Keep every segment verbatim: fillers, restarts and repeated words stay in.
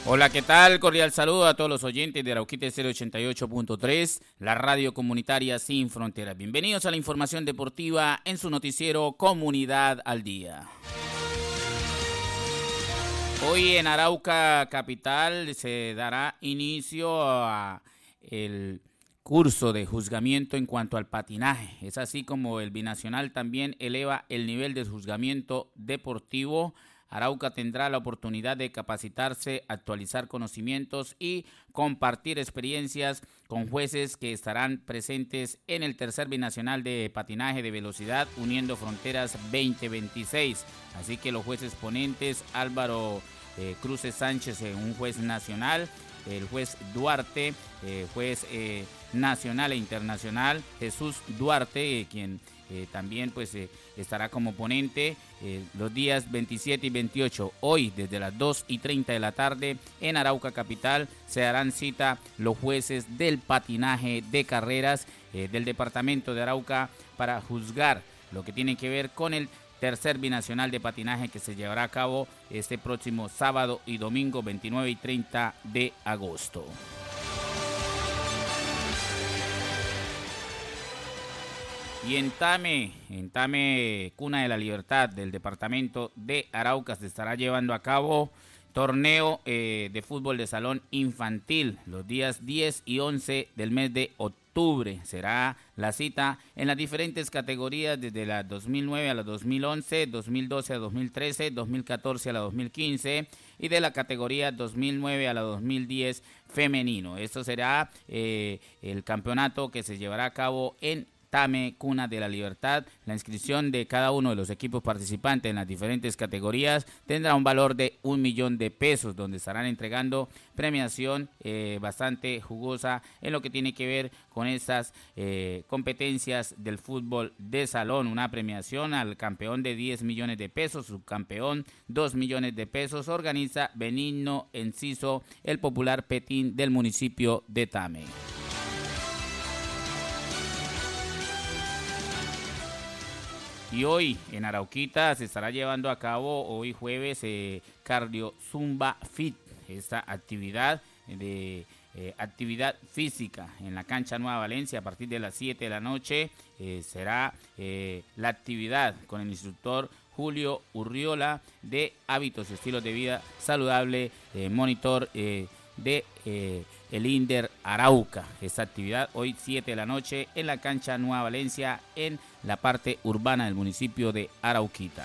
Hola, ¿qué tal? Cordial saludo a todos los oyentes de Arauquita cero ochenta y ocho punto tres, la radio comunitaria sin fronteras. Bienvenidos a la información deportiva en su noticiero Comunidad al Día. Hoy en Arauca Capital se dará inicio a el curso de juzgamiento en cuanto al patinaje. Es así como el binacional también eleva el nivel de juzgamiento deportivo. Arauca tendrá la oportunidad de capacitarse, actualizar conocimientos y compartir experiencias con jueces que estarán presentes en el tercer binacional de patinaje de velocidad Uniendo Fronteras veinte veintiséis. Así que los jueces ponentes, Álvaro eh, Cruces Sánchez, eh, un juez nacional, el juez Duarte, eh, juez eh, nacional e internacional, Jesús Duarte, eh, quien eh, también pues eh, estará como ponente eh, los días veintisiete y veintiocho. Hoy desde las dos y treinta de la tarde en Arauca Capital se darán cita los jueces del patinaje de carreras eh, del departamento de Arauca para juzgar lo que tiene que ver con el tercer binacional de patinaje que se llevará a cabo este próximo sábado y domingo veintinueve y treinta de agosto. Y en Tame, en Tame, Cuna de la Libertad del departamento de Arauca, se estará llevando a cabo torneo eh, de fútbol de salón infantil los días diez y once del mes de octubre. Será la cita en las diferentes categorías desde la dos mil nueve a la dos mil once, dos mil doce a dos mil trece, dos mil catorce a la dos mil quince y de la categoría dos mil nueve a la dos mil diez femenino. Esto será eh, el campeonato que se llevará a cabo en Tame, Cuna de la Libertad. La inscripción de cada uno de los equipos participantes en las diferentes categorías tendrá un valor de un millón de pesos, donde estarán entregando premiación eh, bastante jugosa en lo que tiene que ver con estas eh, competencias del fútbol de salón. Una premiación al campeón de diez millones de pesos, subcampeón dos millones de pesos. Organiza Benigno Enciso, el popular Petín del municipio de Tame. Y hoy en Arauquita se estará llevando a cabo, hoy jueves, eh, Cardio Zumba Fit, esta actividad de eh, actividad física en la cancha Nueva Valencia a partir de las siete de la noche. Eh, será eh, la actividad con el instructor Julio Urriola de Hábitos y Estilos de Vida Saludable, eh, monitor eh, de eh, el INDER Arauca. Esta actividad hoy siete de la noche en la cancha Nueva Valencia en la parte urbana del municipio de Arauquita.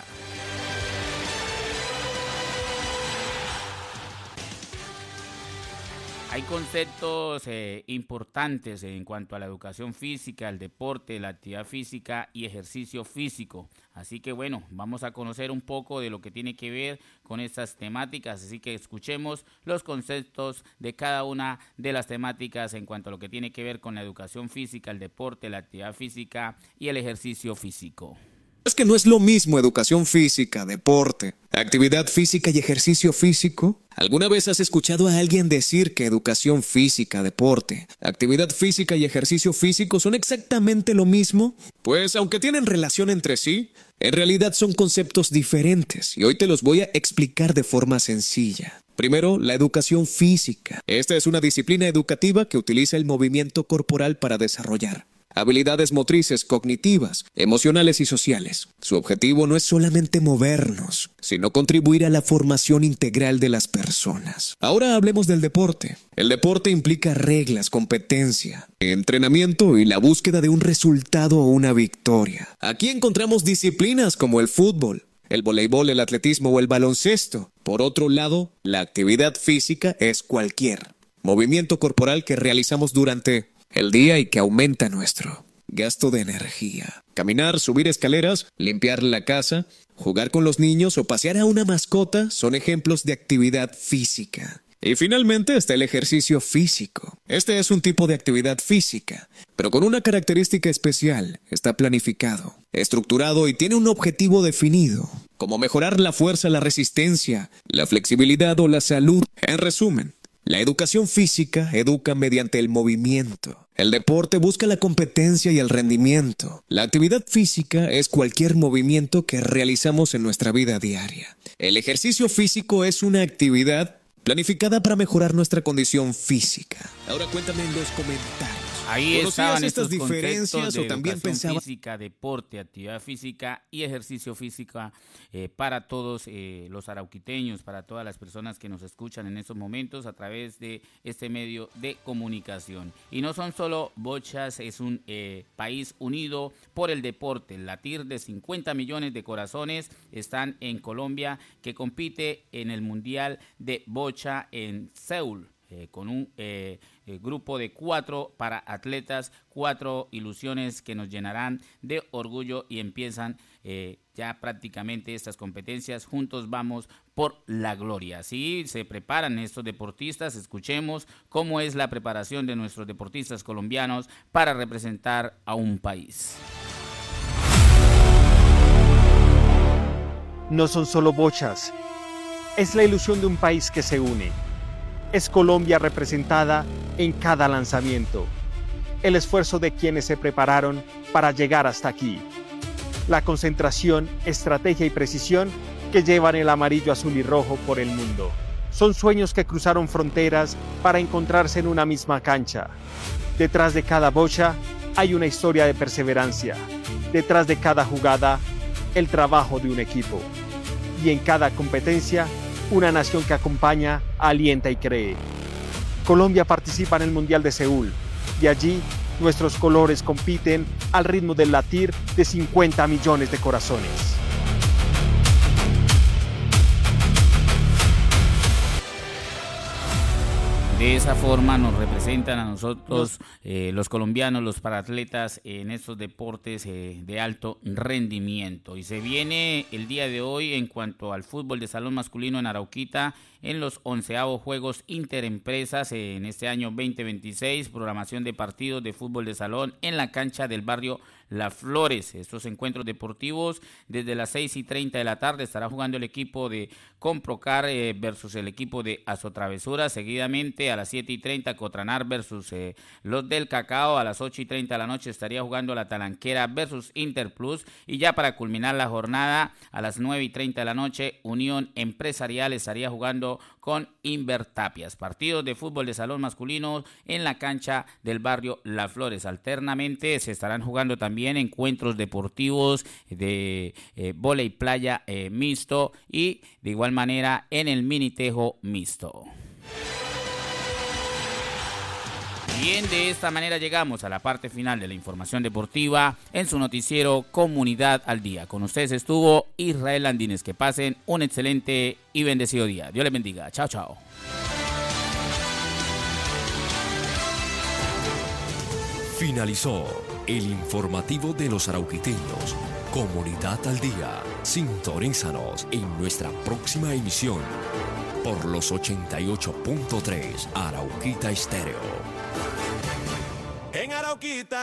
Hay conceptos eh, importantes en cuanto a la educación física, el deporte, la actividad física y ejercicio físico. Así que bueno, vamos a conocer un poco de lo que tiene que ver con estas temáticas. Así que escuchemos los conceptos de cada una de las temáticas en cuanto a lo que tiene que ver con la educación física, el deporte, la actividad física y el ejercicio físico. Es que no es lo mismo educación física, deporte, actividad física y ejercicio físico. ¿Alguna vez has escuchado a alguien decir que educación física, deporte, actividad física y ejercicio físico son exactamente lo mismo? Pues aunque tienen relación entre sí, en realidad son conceptos diferentes y hoy te los voy a explicar de forma sencilla. Primero, la educación física. Esta es una disciplina educativa que utiliza el movimiento corporal para desarrollar habilidades motrices, cognitivas, emocionales y sociales. Su objetivo no es solamente movernos, sino contribuir a la formación integral de las personas. Ahora hablemos del deporte. El deporte implica reglas, competencia, entrenamiento y la búsqueda de un resultado o una victoria. Aquí encontramos disciplinas como el fútbol, el voleibol, el atletismo o el baloncesto. Por otro lado, la actividad física es cualquier movimiento corporal que realizamos durante el día y que aumenta nuestro gasto de energía. Caminar, subir escaleras, limpiar la casa, jugar con los niños o pasear a una mascota son ejemplos de actividad física. Y finalmente está el ejercicio físico. Este es un tipo de actividad física, pero con una característica especial. Está planificado, estructurado y tiene un objetivo definido, como mejorar la fuerza, la resistencia, la flexibilidad o la salud. En resumen, la educación física educa mediante el movimiento. El deporte busca la competencia y el rendimiento. La actividad física es cualquier movimiento que realizamos en nuestra vida diaria. El ejercicio físico es una actividad planificada para mejorar nuestra condición física. Ahora cuéntame en los comentarios. Ahí estaban estas estos diferencias de o también pensabas física, deporte, actividad física y ejercicio físico eh, para todos eh, los arauquiteños, para todas las personas que nos escuchan en estos momentos a través de este medio de comunicación. Y no son solo bochas, es un eh, país unido por el deporte. El latir de cincuenta millones de corazones están en Colombia, que compite en el Mundial de Bocha en Seúl. Eh, con un eh, eh, grupo de cuatro para atletas, cuatro ilusiones que nos llenarán de orgullo y empiezan eh, ya prácticamente estas competencias. Juntos vamos por la gloria. Así se preparan estos deportistas. Escuchemos cómo es la preparación de nuestros deportistas colombianos para representar a un país. No son solo bochas, es la ilusión de un país que se une. Es Colombia representada en cada lanzamiento. El esfuerzo de quienes se prepararon para llegar hasta aquí. La concentración, estrategia y precisión que llevan el amarillo, azul y rojo por el mundo. Son sueños que cruzaron fronteras para encontrarse en una misma cancha. Detrás de cada bocha hay una historia de perseverancia. Detrás de cada jugada, el trabajo de un equipo. Y en cada competencia, una nación que acompaña, alienta y cree. Colombia participa en el Mundial de Seúl y allí nuestros colores compiten al ritmo del latir de cincuenta millones de corazones. De esa forma nos representan a nosotros eh, los colombianos, los paratletas en estos deportes eh, de alto rendimiento. Y se viene el día de hoy en cuanto al fútbol de salón masculino en Arauquita en los onceavos Juegos Interempresas eh, en este año veinte veintiséis, programación de partidos de fútbol de salón en la cancha del barrio Las Flores. Estos encuentros deportivos desde las seis y treinta de la tarde estará jugando el equipo de Comprocar eh, versus el equipo de Azotravesura. Seguidamente a las siete y treinta Cotranar versus eh, los del Cacao. A las ocho y treinta de la noche estaría jugando la Talanquera versus Interplus. Y ya para culminar la jornada a las nueve y treinta de la noche Unión Empresarial estaría jugando con Invertapias. Partidos de fútbol de salón masculino en la cancha del barrio Las Flores. Alternamente se estarán jugando también encuentros deportivos de eh, vóley playa eh, mixto y de igual manera en el minitejo mixto. Bien, de esta manera llegamos a la parte final de la información deportiva en su noticiero Comunidad al Día. Con ustedes estuvo Israel Landines. Que pasen un excelente y bendecido día. Dios les bendiga. Chao, chao. Finalizó el informativo de los arauquiteños. Comunidad al Día. Sintonízanos en nuestra próxima emisión por los ochenta y ocho punto tres Arauquita Estéreo. En Arauquita